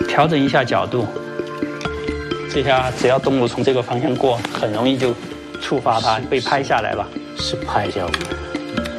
调整一下角度。这下只要动物从这个方向过，很容易就触发它，被拍下来了。 是拍下来。